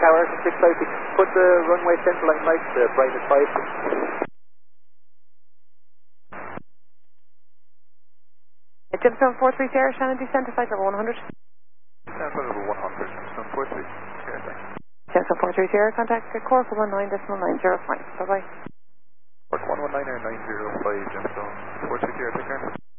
Tower, 650. Put the runway central line lights, the brightest 5. Gemstone 43 Sierra, Shannon, descend to flight level 100. Level 100, Gemstone 43 Sierra. Gemstone 43 Sierra, contact Cork 19.905. Bye-bye. Cork 119 or 905, Gemstone 43 Sierra, take care.